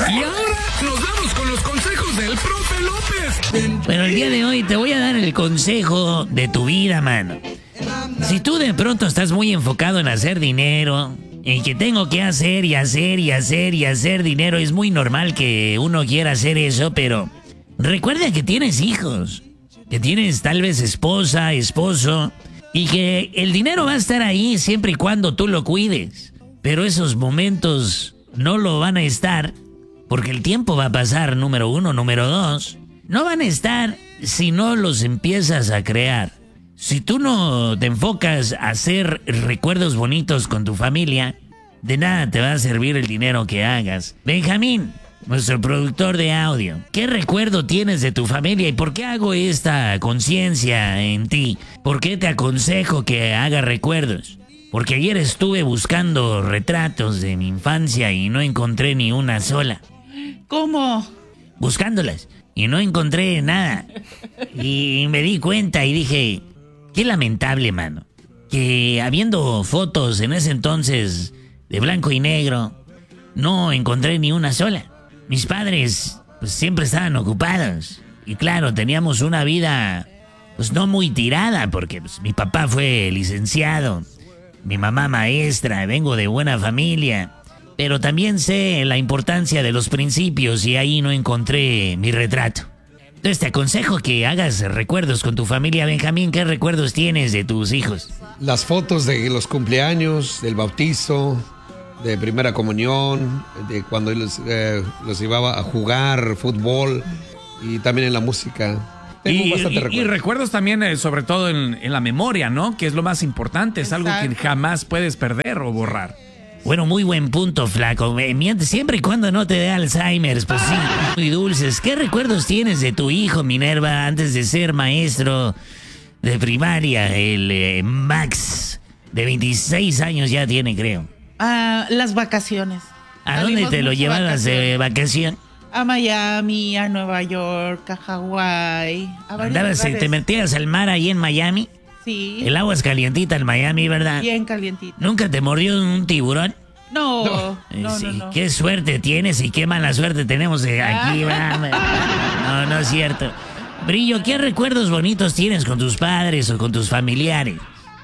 Y ahora nos vamos con los consejos del profe López. Bueno, el día de hoy te voy a dar el consejo de tu vida, mano. Si tú de pronto estás muy enfocado en hacer dinero, en que tengo que hacer y hacer y hacer y hacer dinero, es muy normal que uno quiera hacer eso, pero recuerda que tienes hijos, que tienes tal vez esposa, esposo, y que el dinero va a estar ahí siempre y cuando tú lo cuides. Pero esos momentos no lo van a estar porque el tiempo va a pasar, número uno. Número dos, no van a estar si no los empiezas a crear. Si tú no te enfocas a hacer recuerdos bonitos con tu familia, de nada te va a servir el dinero que hagas. Benjamín, nuestro productor de audio, ¿qué recuerdo tienes de tu familia y por qué hago esta conciencia en ti? ¿Por qué te aconsejo que hagas recuerdos? Porque ayer estuve buscando retratos de mi infancia y no encontré ni una sola. ¿Cómo? Buscándolas y no encontré nada. Y me di cuenta y dije, qué lamentable, mano, que habiendo fotos en ese entonces de blanco y negro, no encontré ni una sola. Mis padres pues siempre estaban ocupados. Y claro, teníamos una vida pues no muy tirada, porque pues, mi papá fue licenciado, mi mamá maestra, vengo de buena familia. Pero también sé la importancia de los principios y ahí no encontré mi retrato. Entonces te aconsejo que hagas recuerdos con tu familia. Benjamín, ¿qué recuerdos tienes de tus hijos? Las fotos de los cumpleaños, del bautizo, de primera comunión, de cuando los llevaba a jugar fútbol y también en la música. Tengo bastante recuerdos. Y recuerdos también, sobre todo en la memoria, ¿no? Que es lo más importante, es algo que jamás puedes perder o borrar. Bueno, muy buen punto, flaco. Siempre y cuando no te dé Alzheimer, pues sí, muy dulces. ¿Qué recuerdos tienes de tu hijo, Minerva, antes de ser maestro de primaria? El Max, de 26 años ya tiene, creo. Las vacaciones. ¿A dónde te lo llevabas de vacación? A Miami, a Nueva York, a Hawái. ¿Te metías al mar ahí en Miami? Sí. El agua es calientita en Miami, ¿verdad? Bien calientita. ¿Nunca te mordió un tiburón? No. Qué suerte tienes y qué mala suerte tenemos aquí, ¿verdad? No es cierto. Brillo, ¿qué recuerdos bonitos tienes con tus padres o con tus familiares?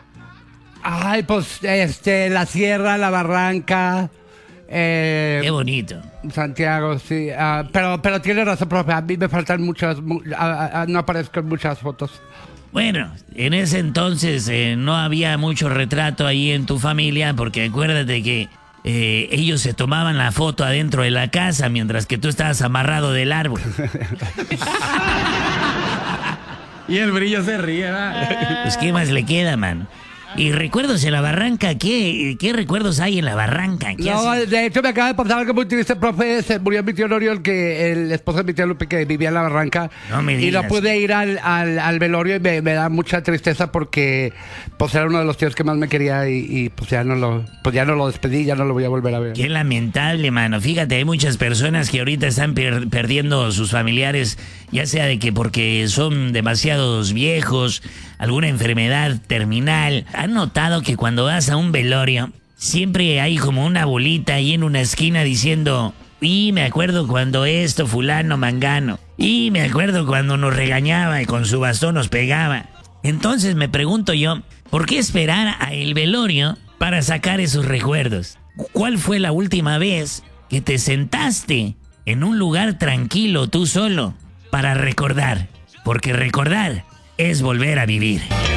Ay, pues, la sierra, la barranca. Qué bonito. Santiago, sí. Pero tiene razón, profe. A mí me faltan muchas. No aparezco en muchas fotos. Bueno, en ese entonces no había mucho retrato ahí en tu familia, porque acuérdate que ellos se tomaban la foto adentro de la casa mientras que tú estabas amarrado del árbol. Y el Brillo se ríe, ¿verdad? Pues qué más le queda, man. ¿Y recuerdos en la barranca? ¿Qué recuerdos hay en la barranca? No, de hecho me acaba de pasar algo muy triste, profe. Se murió mi tío Lorio, el esposo de mi tía Lupe, que vivía en la barranca. No me digas. Y no pude ir al velorio y me da mucha tristeza porque pues era uno de los tíos que más me quería y pues ya no lo despedí, ya no lo voy a volver a ver. Qué lamentable, mano. Fíjate, hay muchas personas que ahorita están perdiendo sus familiares, ya sea de que porque son demasiados viejos, alguna enfermedad terminal. ¿Han notado que cuando vas a un velorio siempre hay como una bolita ahí en una esquina diciendo, y me acuerdo cuando esto, fulano, mangano, y me acuerdo cuando nos regañaba y con su bastón nos pegaba? Entonces me pregunto yo, ¿por qué esperar a el velorio para sacar esos recuerdos? ¿Cuál fue la última vez que te sentaste en un lugar tranquilo tú solo para recordar? Porque recordar es volver a vivir.